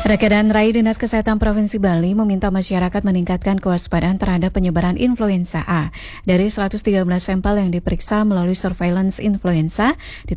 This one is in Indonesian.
Rekan Rai Dinas Kesehatan Provinsi Bali meminta masyarakat meningkatkan kewaspadaan terhadap penyebaran influenza A. Dari 113 sampel yang diperiksa melalui surveillance influenza,